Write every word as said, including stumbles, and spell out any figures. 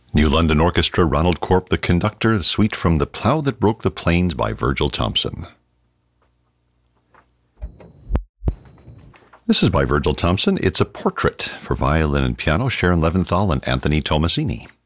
New London Orchestra, Ronald Corp, the conductor, the suite from The Plough That Broke the Plains by Virgil Thomson. This is by Virgil Thomson. It's a portrait for violin and piano, Sharon Leventhal and Anthony Tomasini.